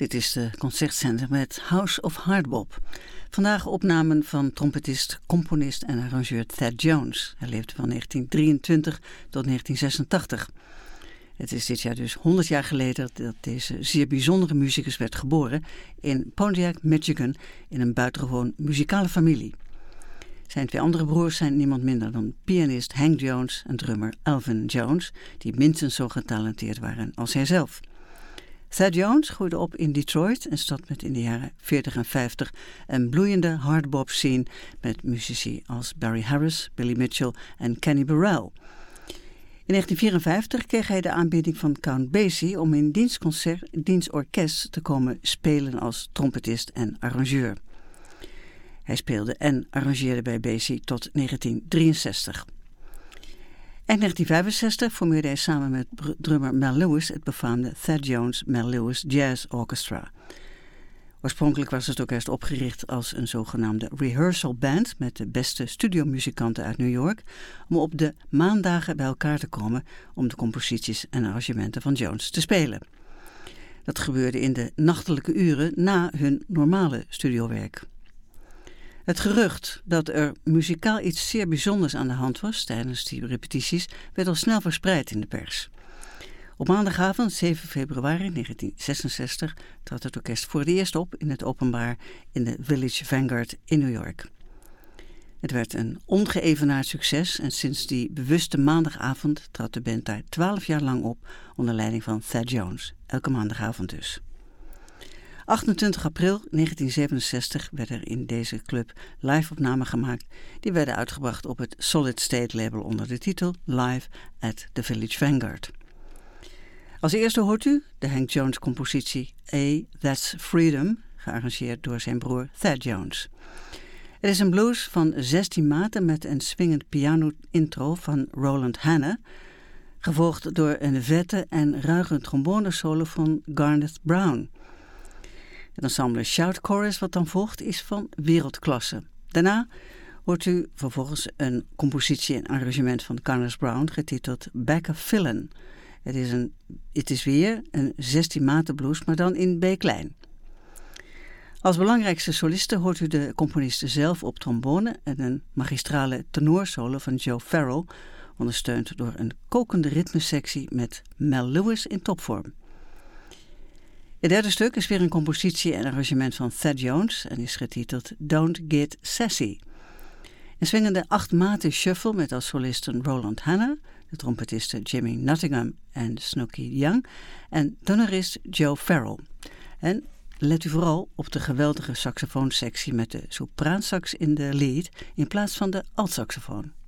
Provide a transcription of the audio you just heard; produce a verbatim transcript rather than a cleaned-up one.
Dit is de Concertzender met House of Hardbop. Vandaag opnamen van trompetist, componist en arrangeur Thad Jones. Hij leefde van negentien drieëntwintig tot negentien zesentachtig. Het is dit jaar dus honderd jaar geleden dat deze zeer bijzondere muzikus werd geboren in Pontiac, Michigan, in een buitengewoon muzikale familie. Zijn twee andere broers zijn niemand minder dan pianist Hank Jones en drummer Elvin Jones, die minstens zo getalenteerd waren als hij zelf. Thad Jones groeide op in Detroit, een stad met in de jaren veertig en vijftig een bloeiende hardbop scene met muzici als Barry Harris, Billy Mitchell en Kenny Burrell. In negentien vierenvijftig kreeg hij de aanbieding van Count Basie om in diens concert, diens orkest te komen spelen als trompetist en arrangeur. Hij speelde en arrangeerde bij Basie tot negentien drieënzestig. Eind negentien vijfenzestig formeerde hij samen met drummer Mel Lewis het befaamde Thad Jones Mel Lewis Jazz Orchestra. Oorspronkelijk was het orkest opgericht als een zogenaamde rehearsal band met de beste studiomuzikanten uit New York, om op de maandagen bij elkaar te komen om de composities en arrangementen van Jones te spelen. Dat gebeurde in de nachtelijke uren na hun normale studiowerk. Het gerucht dat er muzikaal iets zeer bijzonders aan de hand was tijdens die repetities werd al snel verspreid in de pers. Op maandagavond zeven februari negentien zesenzestig trad het orkest voor het eerst op in het openbaar in de Village Vanguard in New York. Het werd een ongeëvenaard succes en sinds die bewuste maandagavond trad de band daar twaalf jaar lang op onder leiding van Thad Jones, elke maandagavond dus. achtentwintig april negentien zevenenzestig werden er in deze club live-opnamen gemaakt. Die werden uitgebracht op het Solid State label onder de titel Live at the Village Vanguard. Als eerste hoort u de Hank Jones compositie A That's Freedom, gearrangeerd door zijn broer Thad Jones. Het is een blues van zestien maten met een swingend piano-intro van Roland Hanna, gevolgd door een vette en ruige trombonesolo van Garnet Brown. Het ensemble Shout Chorus wat dan volgt is van wereldklasse. Daarna hoort u vervolgens een compositie en arrangement van Garnet Brown getiteld Back of Fillin'. Het is, een, het is weer een zestien maten blues, maar dan in B-klein. Als belangrijkste soliste hoort u de componiste zelf op trombone en een magistrale tenorsolo van Joe Farrell, ondersteund door een kokende ritmesectie met Mel Lewis in topvorm. Het derde stuk is weer een compositie en arrangement van Thad Jones en is getiteld Don't Get Sassy. Een swingende acht maten shuffle met als solisten Roland Hanna, de trompetisten Jimmy Nottingham en Snooky Young en tenorist Joe Farrell. En let u vooral op de geweldige saxofoonsectie met de sopraansax in de lead in plaats van de altsaxofoon.